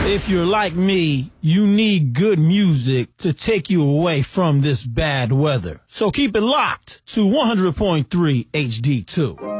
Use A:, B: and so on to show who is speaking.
A: If you're like me, you need good music to take you away from this bad weather. So keep it locked to 100.3 HD2.